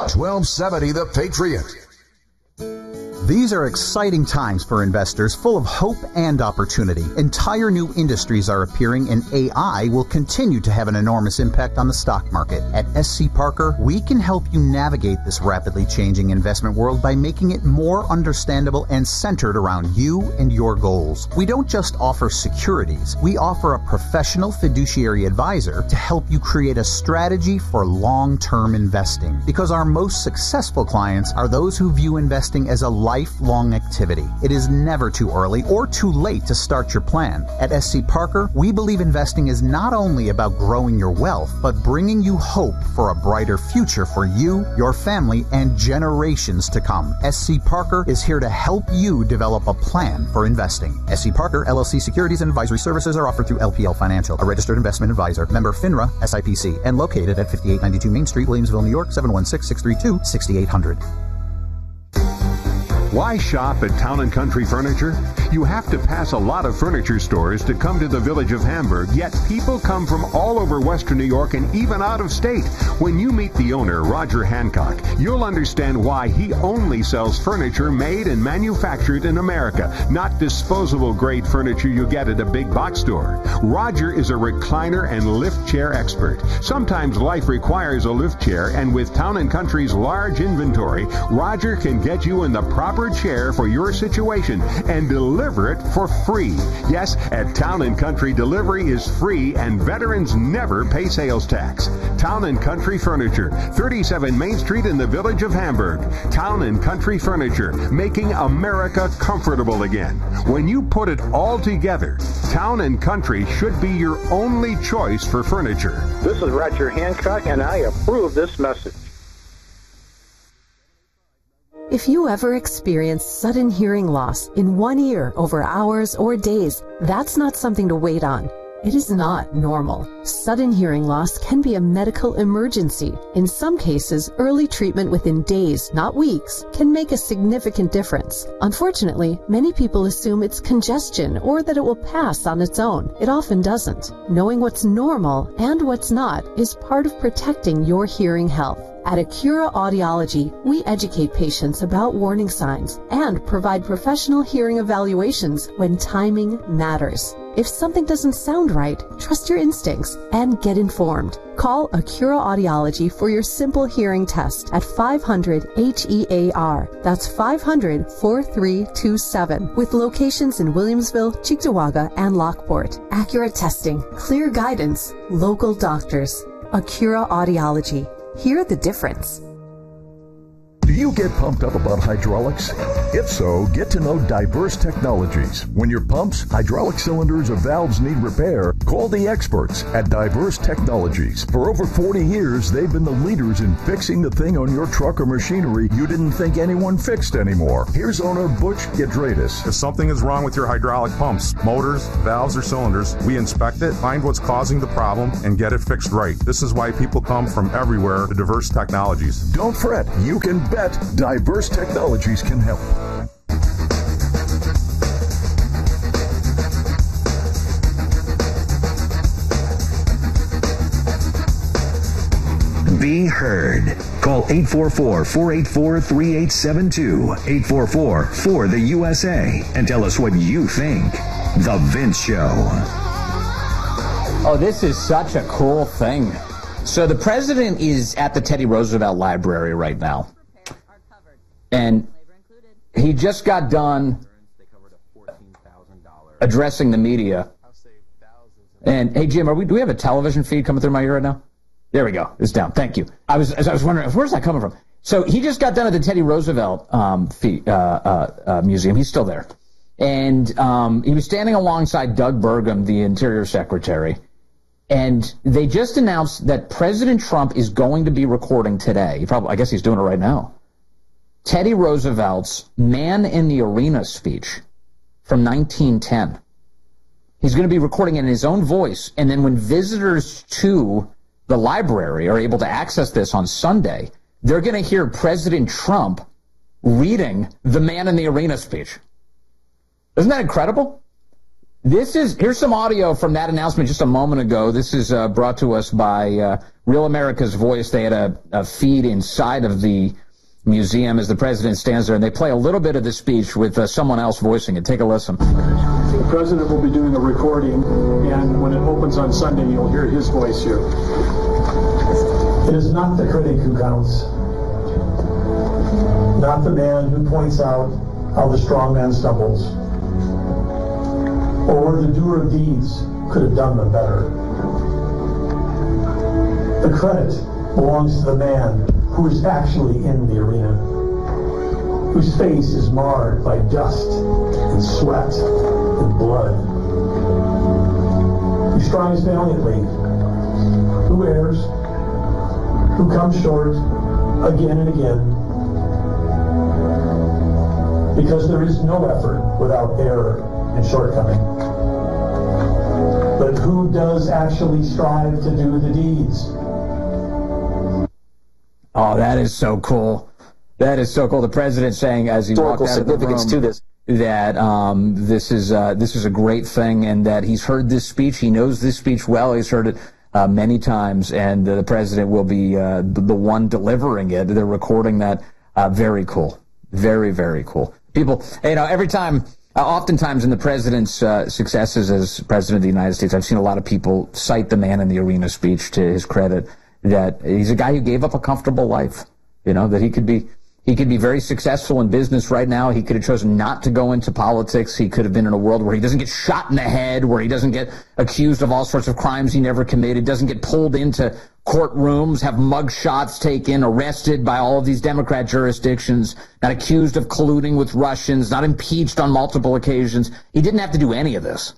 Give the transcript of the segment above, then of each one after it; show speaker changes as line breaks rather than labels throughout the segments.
1270 The Patriot.
These are exciting times for investors, full of hope and opportunity. Entire new industries are appearing, and AI will continue to have an enormous impact on the stock market. At SC Parker, we can help you navigate this rapidly changing investment world by making it more understandable and centered around you and your goals. We don't just offer securities. We offer a professional fiduciary advisor to help you create a strategy for long-term investing. Because our most successful clients are those who view investing as a lifelong activity. It is never too early or too late to start your plan. At SC Parker, we believe investing is not only about growing your wealth, but bringing you hope for a brighter future for you, your family, and generations to come. SC Parker is here to help you develop a plan for investing. SC Parker, LLC Securities and Advisory Services are offered through LPL Financial, a registered investment advisor, member FINRA, SIPC, and located at 5892 Main Street, Williamsville, New York, 716-632-6800.
Why shop at Town & Country Furniture? You have to pass a lot of furniture stores to come to the village of Hamburg, yet people come from all over Western New York and even out of state. When you meet the owner, Roger Hancock, you'll understand why he only sells furniture made and manufactured in America, not disposable grade furniture you get at a big box store. Roger is a recliner and lift chair expert. Sometimes life requires a lift chair, and with Town & Country's large inventory, Roger can get you in the proper chair for your situation and deliver it for free. Yes, at Town & Country, delivery is free and veterans never pay sales tax. Town & Country Furniture, 37 Main Street in the village of Hamburg. Town & Country Furniture, making America comfortable again. When you put it all together, Town & Country should be your only choice for furniture.
This is Roger Hancock, and I approve this message.
If you ever experience sudden hearing loss in one ear over hours or days, that's not something to wait on. It is not normal. Sudden hearing loss can be a medical emergency. In some cases, early treatment within days, not weeks, can make a significant difference. Unfortunately, many people assume it's congestion or that it will pass on its own. It often doesn't. Knowing what's normal and what's not is part of protecting your hearing health. At Acura Audiology, we educate patients about warning signs and provide professional hearing evaluations when timing matters. If something doesn't sound right, trust your instincts and get informed. Call Acura Audiology for your simple hearing test at 500-HEAR. That's 500-4327. With locations in Williamsville, Cheektowaga, and Lockport. Accurate testing, clear guidance, local doctors. Acura Audiology. Hear the difference.
Do you get pumped up about hydraulics? If so, get to know Diverse Technologies. When your pumps, hydraulic cylinders, or valves need repair, call the experts at Diverse Technologies. For over 40 years, they've been the leaders in fixing the thing on your truck or machinery you didn't think anyone fixed anymore. Here's owner Butch Gidradis.
If something is wrong with your hydraulic pumps, motors, valves, or cylinders, we inspect it, find what's causing the problem, and get it fixed right. This is why people come from everywhere to Diverse Technologies.
Don't fret. You can bet Diverse Technologies can help.
Be heard. Call 844-484-3872, 844-4-the-USA, and tell us what you think. The Vince Show.
Oh, this is such a cool thing. So the president is at the Teddy Roosevelt Library right now. And he just got done addressing the media. And, hey, Jim, do we have a television feed coming through my ear right now? There we go. It's down. Thank you. I was wondering, where's that coming from? So he just got done at the Teddy Roosevelt Museum. He's still there. And he was standing alongside Doug Burgum, the Interior Secretary. And they just announced that President Trump is going to be recording today. I guess he's doing it right now. Teddy Roosevelt's Man in the Arena speech from 1910. He's going to be recording it in his own voice, and then when visitors to the library are able to access this on Sunday, they're going to hear President Trump reading the Man in the Arena speech. Isn't that incredible? Here's some audio from that announcement just a moment ago. This is brought to us by Real America's Voice. They had a feed inside of the museum as the president stands there, and they play a little bit of the speech with someone else voicing it. Take a listen.
The president will be doing a recording, and when it opens on Sunday, you'll hear his voice here.
It is not the critic who counts, not the man who points out how the strong man stumbles, or where the doer of deeds could have done them better. The credit belongs to the man who is actually in the arena, whose face is marred by dust and sweat and blood, who strives valiantly, who errs, who comes short again and again, because there is no effort without error and shortcoming. But who does actually strive to do the deeds?
Oh, that is so cool. That is so cool. The president saying as he walked out of the room
to this.
That this is a great thing, and that he's heard this speech. He knows this speech well. He's heard it many times, and the president will be the one delivering it. They're recording that. Very cool. Very, very cool. People, every time, oftentimes in the president's successes as president of the United States, I've seen a lot of people cite the man in the arena speech to his credit, that he's a guy who gave up a comfortable life, that he could be very successful in business right now. He could have chosen not to go into politics. He could have been in a world where he doesn't get shot in the head, where he doesn't get accused of all sorts of crimes he never committed, doesn't get pulled into courtrooms, have mug shots taken, arrested by all of these Democrat jurisdictions, not accused of colluding with Russians, not impeached on multiple occasions. He didn't have to do any of this.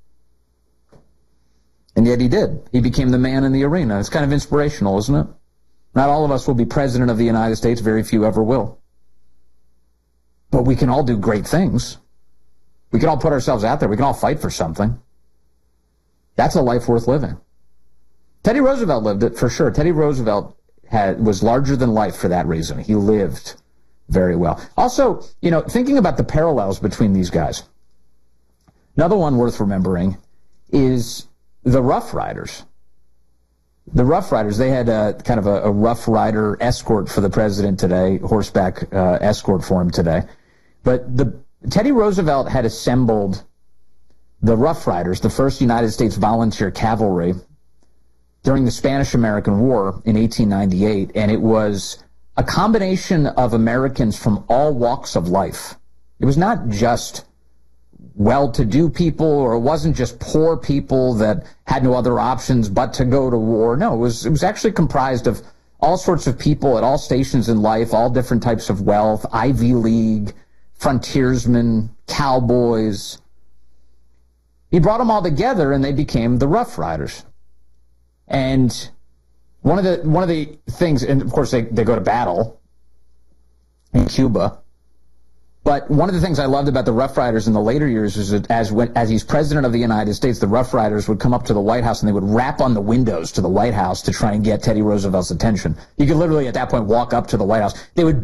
And yet he did. He became the man in the arena. It's kind of inspirational, isn't it? Not all of us will be president of the United States. Very few ever will. But we can all do great things. We can all put ourselves out there. We can all fight for something. That's a life worth living. Teddy Roosevelt lived it for sure. Teddy Roosevelt was larger than life for that reason. He lived very well. Also, thinking about the parallels between these guys, another one worth remembering is the Rough Riders. The Rough Riders, they had kind of a Rough Rider escort for the president today, horseback escort for him today. But Teddy Roosevelt had assembled the Rough Riders, the first United States volunteer cavalry, during the Spanish-American War in 1898, and it was a combination of Americans from all walks of life. It was not just well-to-do people, or it wasn't just poor people that had no other options but to go to war. No, it was actually comprised of all sorts of people at all stations in life, all different types of wealth, Ivy League, frontiersmen, cowboys. He brought them all together, and they became the Rough Riders. And one of the things, and of course they go to battle in Cuba. But one of the things I loved about the Rough Riders in the later years is that as he's president of the United States, the Rough Riders would come up to the White House and they would rap on the windows to the White House to try and get Teddy Roosevelt's attention. You could literally at that point walk up to the White House. They would